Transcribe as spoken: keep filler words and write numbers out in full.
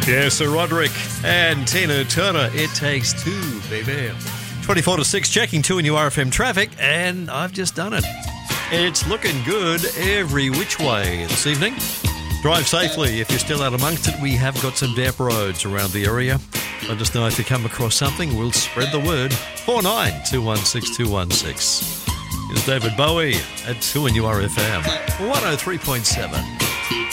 Yeah, Sir Roderick and Tina Turner. It takes two, baby. twenty-four to six, checking two in your R F M traffic, and I've just done it. It's looking good every which way this evening. Drive safely if you're still out amongst it. We have got some damp roads around the area. Let us know if you come across something. We'll spread the word. four nine two one six two one six. Here's David Bowie at two in your R F M. one oh three point seven.